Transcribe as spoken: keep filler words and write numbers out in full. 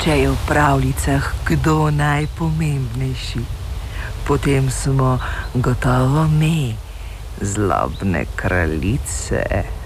če je v pravljicah kdo najpomembnejši, potem smo gotovo mi, zlobne kraljice.